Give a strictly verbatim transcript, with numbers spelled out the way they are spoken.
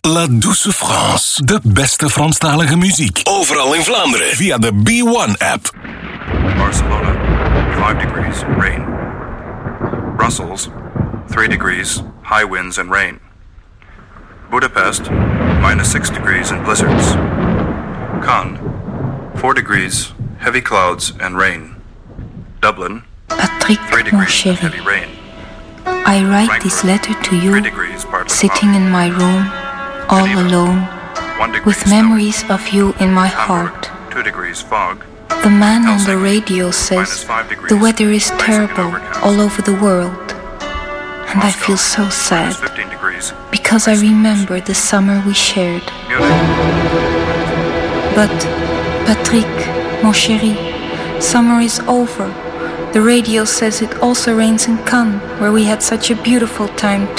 La Douce France. De beste Franstalige muziek. Overal in Vlaanderen. Via de B one app. Barcelona, five degrees, rain. Brussels, three degrees, high winds and rain. Budapest, minus six degrees and blizzards. Cannes, four degrees, heavy clouds and rain. Dublin, Patrick, three mon degrees and chéri, heavy rain. I write this letter to you, three degrees, partly sitting in my room, all alone, one degree with snow. memories of you in my Hamburg, heart. two degrees fog. The man on the radio says the weather is terrible all over the world. And I feel so sad, fifteen degrees. because I remember the summer we shared. Munich, But, Patrick, mon chéri, summer is over. The radio says it also rains in Cannes, where we had such a beautiful time